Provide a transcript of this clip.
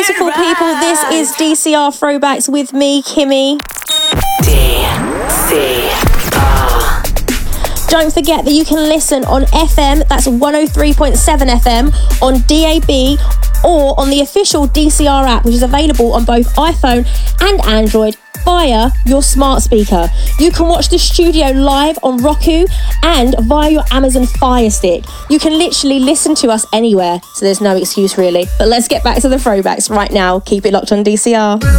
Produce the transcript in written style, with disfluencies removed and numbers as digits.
beautiful people. This is DCR Throwbacks with me, Kimmy. DCR. Don't forget that you can listen on FM, that's 103.7 FM, on DAB, or on the official DCR app, which is available on both iPhone and Android via your smart speaker. You can watch the studio live on Roku and via your Amazon Fire Stick. You can literally listen to us anywhere, so there's no excuse really. But let's get back to the throwbacks right now. Keep it locked on DCR.